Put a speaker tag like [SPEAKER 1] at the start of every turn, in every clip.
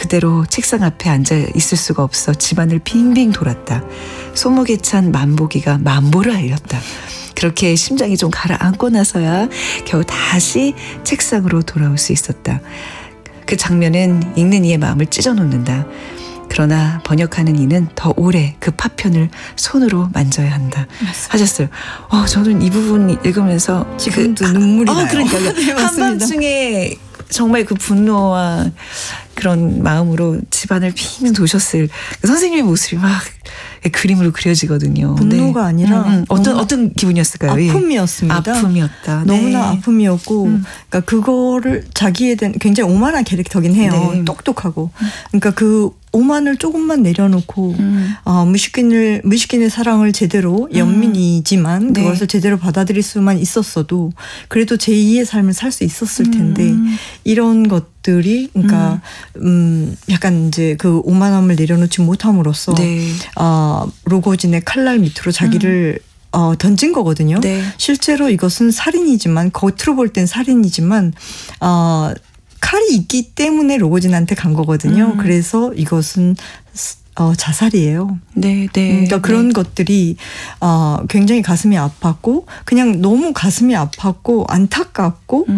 [SPEAKER 1] 그대로 책상 앞에 앉아 있을 수가 없어 집안을 빙빙 돌았다. 손목에 찬 만보기가 만보를 알렸다. 그렇게 심장이 좀 가라앉고 나서야 겨우 다시 책상으로 돌아올 수 있었다. 그 장면은 읽는 이의 마음을 찢어놓는다. 그러나 번역하는 이는 더 오래 그 파편을 손으로 만져야 한다. 맞습니다. 하셨어요. 저는 이 부분 읽으면서
[SPEAKER 2] 지금도 눈물이 나요.
[SPEAKER 1] 그러니까요.
[SPEAKER 2] 네,
[SPEAKER 1] 한밤중에 정말 그 분노와 그런 마음으로 집안을 빙 도셨을 그 선생님의 모습이 막 그림으로 그려지거든요.
[SPEAKER 2] 분노가
[SPEAKER 1] 네.
[SPEAKER 2] 아니라
[SPEAKER 1] 어떤 기분이었을까요?
[SPEAKER 2] 아픔이었습니다.
[SPEAKER 1] 아픔이었다.
[SPEAKER 2] 너무나
[SPEAKER 1] 네.
[SPEAKER 2] 아픔이었고 그러니까 그거를 자기에 대한 굉장히 오만한 캐릭터긴 해요.
[SPEAKER 1] 네.
[SPEAKER 2] 똑똑하고. 그러니까 그 오만을 조금만 내려놓고 무시킨의 사랑을 제대로 연민이지만
[SPEAKER 1] 네.
[SPEAKER 2] 그것을 제대로 받아들일 수만 있었어도 그래도 제2의 삶을 살 수 있었을 텐데 이런 것들이 그러니까 약간 이제 그 오만함을 내려놓지 못함으로써
[SPEAKER 1] 네.
[SPEAKER 2] 로고진의 칼날 밑으로 자기를 던진 거거든요.
[SPEAKER 1] 네.
[SPEAKER 2] 실제로 이것은 살인이지만 겉으로 볼 땐 살인이지만 칼이 있기 때문에 로고진한테 간 거거든요. 그래서 이것은 자살이에요.
[SPEAKER 1] 네, 네.
[SPEAKER 2] 그러니까 그런 것들이 굉장히 가슴이 아팠고 그냥 너무 가슴이 아팠고 안타깝고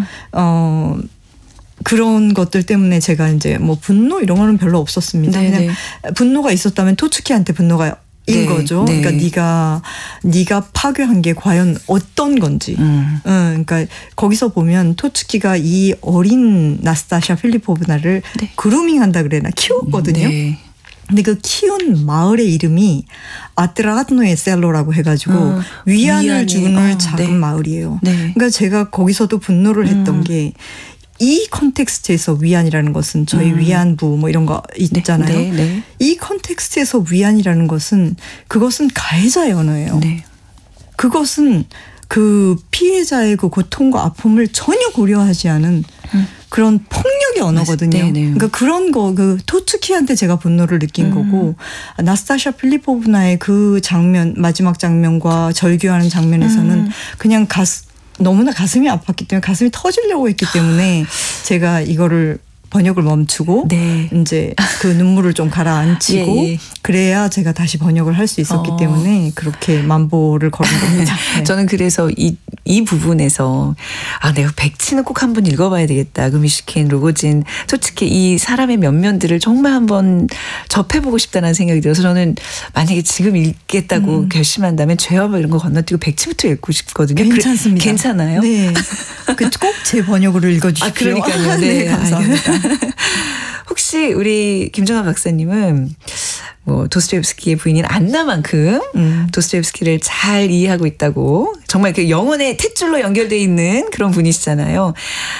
[SPEAKER 2] 그런 것들 때문에 제가 이제 뭐 분노 이런 거는 별로 없었습니다.
[SPEAKER 1] 네,
[SPEAKER 2] 그냥
[SPEAKER 1] 네.
[SPEAKER 2] 분노가 있었다면 토츠키한테 분노가 인
[SPEAKER 1] 네,
[SPEAKER 2] 거죠.
[SPEAKER 1] 네.
[SPEAKER 2] 그러니까 네가 파괴한 게 과연 어떤 건지. 그러니까 거기서 보면 토츠키가 이 어린 나스타샤 필리포브나를
[SPEAKER 1] 네.
[SPEAKER 2] 그루밍한다 그래나 키웠거든요.
[SPEAKER 1] 네.
[SPEAKER 2] 근데 그 키운 마을의 이름이 아트라하트노의 셀로라고 해가지고 위안을 주는 작은
[SPEAKER 1] 네.
[SPEAKER 2] 마을이에요.
[SPEAKER 1] 네.
[SPEAKER 2] 그러니까 제가 거기서도 분노를 했던 게 이 컨텍스트에서 위안이라는 것은 저희 위안부 뭐 이런 거 있잖아요.
[SPEAKER 1] 네, 네.
[SPEAKER 2] 이 컨텍스트에서 위안이라는 것은 그것은 가해자의 언어예요.
[SPEAKER 1] 네.
[SPEAKER 2] 그것은 그 피해자의 그 고통과 아픔을 전혀 고려하지 않은 그런 폭력의 언어거든요.
[SPEAKER 1] 네, 네.
[SPEAKER 2] 그러니까 그런 거 그 토츠키한테 제가 분노를 느낀 거고 나스타샤 필리포브나의 그 장면 마지막 장면과 절규하는 장면에서는 그냥 너무나 가슴이 아팠기 때문에 가슴이 터지려고 했기 때문에 제가 이거를 번역을 멈추고
[SPEAKER 1] 네.
[SPEAKER 2] 이제 그 눈물을 좀 가라앉히고
[SPEAKER 1] 예, 예.
[SPEAKER 2] 그래야 제가 다시 번역을 할 수 있었기 때문에 그렇게 만보를 걸은 겁니다. 네.
[SPEAKER 1] 저는 그래서 이 부분에서 내가 백치는 꼭 한번 읽어봐야 되겠다. 무시킨, 로고진 솔직히 이 사람의 면면들을 정말 한번 접해보고 싶다는 생각이 들어서 저는 만약에 지금 읽겠다고 결심한다면 죄와 벌 이런 거 건너뛰고 백치부터 읽고 싶거든요.
[SPEAKER 2] 괜찮습니다.
[SPEAKER 1] 괜찮아요?
[SPEAKER 2] 네. 꼭 제 번역으로 읽어주십시오.
[SPEAKER 1] 그러니까요. 네,
[SPEAKER 2] 감사합니다.
[SPEAKER 1] 혹시 우리 김정아 박사님은 뭐 도스토옙스키의 부인인 안나만큼 도스토옙스키를 잘 이해하고 있다고 정말 그 영혼의 탯줄로 연결돼 있는 그런 분이시잖아요.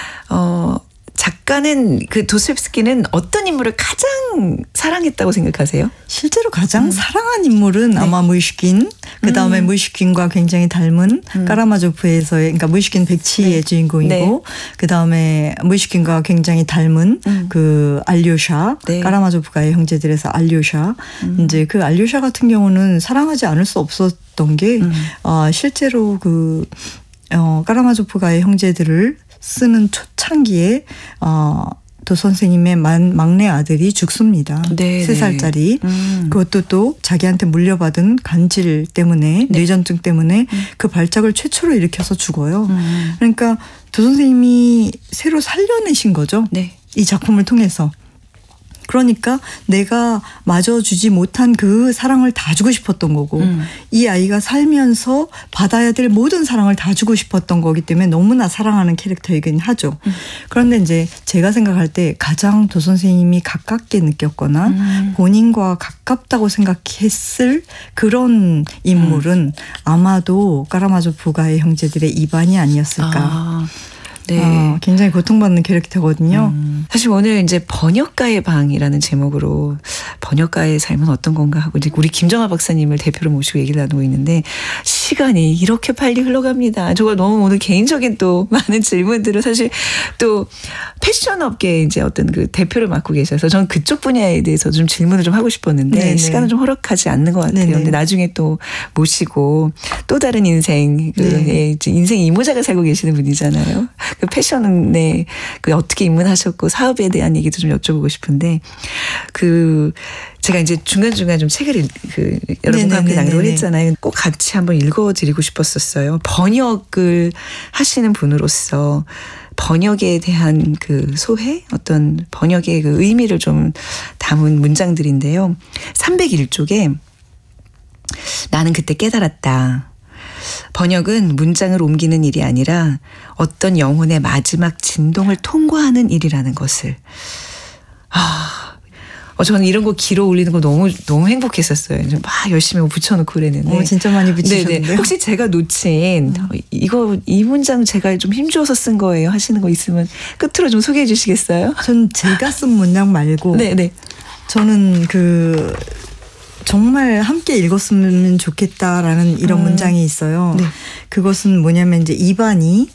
[SPEAKER 1] 작가는 그 도스토옙스키는 어떤 인물을 가장 사랑했다고 생각하세요?
[SPEAKER 2] 실제로 가장 사랑한 인물은
[SPEAKER 1] 네.
[SPEAKER 2] 아마 무이슈킨, 그다음에 무이슈킨과 굉장히 닮은 까라마조프에서의 그러니까 무이슈킨 백치의
[SPEAKER 1] 네.
[SPEAKER 2] 주인공이고
[SPEAKER 1] 네.
[SPEAKER 2] 그다음에 무이슈킨과 굉장히 닮은 그 알료샤,
[SPEAKER 1] 네.
[SPEAKER 2] 까라마조프가의 형제들에서 알료샤. 이제 그 알료샤 같은 경우는 사랑하지 않을 수 없었던 게 실제로 그 까라마조프가의 형제들을 쓰는 초창기에 도 선생님의 막내 아들이 죽습니다.
[SPEAKER 1] 네,
[SPEAKER 2] 3살짜리. 그것도 또 자기한테 물려받은 간질 때문에 뇌전증 때문에 그 발작을 최초로 일으켜서 죽어요. 그러니까 도 선생님이 새로 살려내신 거죠.
[SPEAKER 1] 네.
[SPEAKER 2] 이 작품을 통해서. 그러니까 내가 마저 주지 못한 그 사랑을 다 주고 싶었던 거고 이 아이가 살면서 받아야 될 모든 사랑을 다 주고 싶었던 거기 때문에 너무나 사랑하는 캐릭터이긴 하죠. 그런데 이제 제가 생각할 때 가장 도 선생님이 가깝게 느꼈거나 본인과 가깝다고 생각했을 그런 인물은 아마도 까라마조프가의 형제들의 이반이 아니었을까.
[SPEAKER 1] 네.
[SPEAKER 2] 굉장히 고통받는 캐릭터거든요.
[SPEAKER 1] 사실 오늘 이제 번역가의 방이라는 제목으로 번역가의 삶은 어떤 건가 하고 이제 우리 김정아 박사님을 대표로 모시고 얘기를 나누고 있는데 시간이 이렇게 빨리 흘러갑니다. 저가 너무 오늘 개인적인 또 많은 질문들을 사실 또 패션 업계 이제 어떤 그 대표를 맡고 계셔서 저는 그쪽 분야에 대해서 좀 질문을 좀 하고 싶었는데
[SPEAKER 2] 네네.
[SPEAKER 1] 시간은 좀 허락하지 않는 것 같아요.
[SPEAKER 2] 네네.
[SPEAKER 1] 근데 나중에 또 모시고 또 다른 인생,
[SPEAKER 2] 네.
[SPEAKER 1] 인생 이모작을 살고 계시는 분이잖아요. 그 패션에 그 어떻게 입문하셨고 사업에 대한 얘기도 좀 여쭤보고 싶은데 제가 이제 중간중간 좀 책을 여러분과 함께 낭독을 했잖아요. 꼭 같이 한번 읽어드리고 싶었었어요. 번역을 하시는 분으로서 번역에 대한 그 소회, 어떤 번역의 그 의미를 좀 담은 문장들인데요. 301쪽에 나는 그때 깨달았다. 번역은 문장을 옮기는 일이 아니라 어떤 영혼의 마지막 진동을 통과하는 일이라는 것을. 저는 이런 거 기로 올리는 거 너무 행복했었어요. 막 열심히 붙여놓고 그랬는데.
[SPEAKER 2] 진짜 많이 붙이셨는데요.
[SPEAKER 1] 네네. 혹시 제가 놓친 이 문장 제가 좀 힘주어서 쓴 거예요 하시는 거 있으면 끝으로 좀 소개해 주시겠어요?
[SPEAKER 2] 전 제가 쓴 문장 말고
[SPEAKER 1] 네네.
[SPEAKER 2] 저는 정말 함께 읽었으면 좋겠다라는 이런 문장이 있어요.
[SPEAKER 1] 네.
[SPEAKER 2] 그것은 뭐냐면 이제 이반이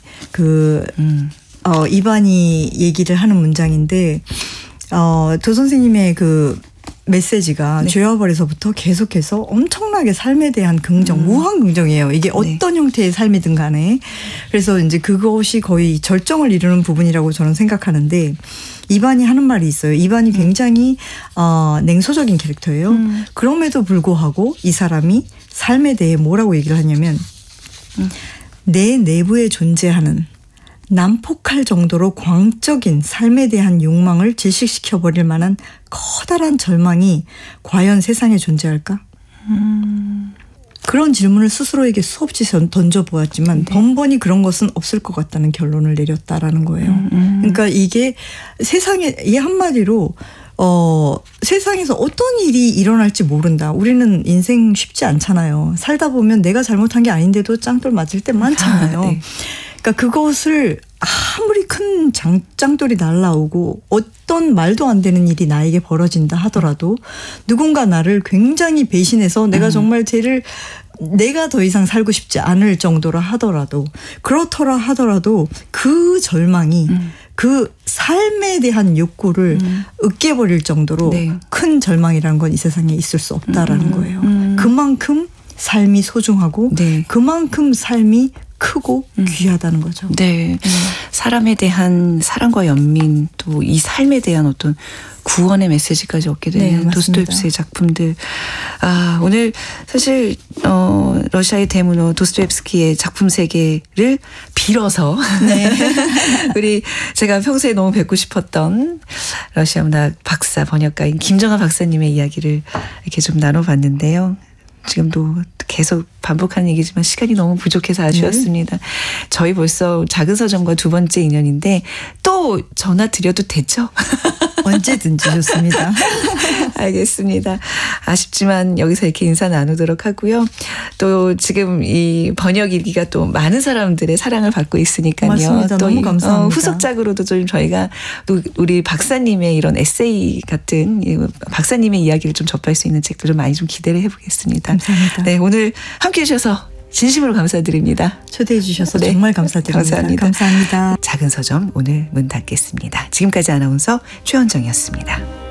[SPEAKER 2] 이반이 얘기를 하는 문장인데 도 선생님의 그 메시지가 죄와 벌에서부터 계속해서 엄청나게 삶에 대한 긍정, 무한 긍정이에요. 이게 어떤 형태의 삶이든 간에. 그래서 이제 그것이 거의 절정을 이루는 부분이라고 저는 생각하는데 이반이 하는 말이 있어요. 이반이 굉장히 냉소적인 캐릭터예요. 그럼에도 불구하고 이 사람이 삶에 대해 뭐라고 얘기를 하냐면 내 내부에 존재하는 난폭할 정도로 광적인 삶에 대한 욕망을 질식시켜버릴 만한 커다란 절망이 과연 세상에 존재할까? 그런 질문을 스스로에게 수없이 던져보았지만 번번이 그런 것은 없을 것 같다는 결론을 내렸다라는 거예요. 그러니까 이게 세상에 이 한마디로 세상에서 어떤 일이 일어날지 모른다. 우리는 인생 쉽지 않잖아요. 살다 보면 내가 잘못한 게 아닌데도 짱돌 맞을 때 많잖아요.
[SPEAKER 1] 네.
[SPEAKER 2] 그러니까 그것을 아무리 큰 짱돌이 날라오고 어떤 말도 안 되는 일이 나에게 벌어진다 하더라도 누군가 나를 굉장히 배신해서 내가 정말 내가 더 이상 살고 싶지 않을 정도로 하더라도 그렇더라 하더라도 그 절망이 그 삶에 대한 욕구를 으깨버릴 정도로 큰 절망이라는 건 이 세상에 있을 수 없다라는 거예요. 그만큼 삶이 소중하고 그만큼 삶이 크고 귀하다는 거죠.
[SPEAKER 1] 네. 사람에 대한 사랑과 연민 또 이 삶에 대한 어떤 구원의 메시지까지 얻게 되는 도스토옙스키의 작품들. 오늘 사실 러시아의 대문호 도스토옙스키의 작품 세계를 빌어서 제가 평소에 너무 뵙고 싶었던 러시아 문학 박사 번역가인 김정아 박사님의 이야기를 이렇게 좀 나눠봤는데요. 지금도 계속 반복하는 얘기지만 시간이 너무 부족해서 아쉬웠습니다. 저희 벌써 작은 서점과 두 번째 인연인데 또 전화 드려도 되죠?
[SPEAKER 2] 언제든지 좋습니다.
[SPEAKER 1] 알겠습니다. 아쉽지만 여기서 이렇게 인사 나누도록 하고요. 또 지금 이 번역 일기가 또 많은 사람들의 사랑을 받고 있으니까요.
[SPEAKER 2] 맞습니다.
[SPEAKER 1] 또
[SPEAKER 2] 너무 감사합니다.
[SPEAKER 1] 후속작으로도 좀 저희가 또 우리 박사님의 이런 에세이 같은 박사님의 이야기를 좀 접할 수 있는 책들을 많이 좀 기대를 해보겠습니다.
[SPEAKER 2] 감사합니다.
[SPEAKER 1] 네, 오늘 함께해 주셔서 진심으로 감사드립니다.
[SPEAKER 2] 초대해 주셔서 정말 감사드립니다.
[SPEAKER 1] 감사합니다.
[SPEAKER 2] 감사합니다.
[SPEAKER 1] 작은 서점 오늘 문 닫겠습니다. 지금까지 아나운서 최원정이었습니다.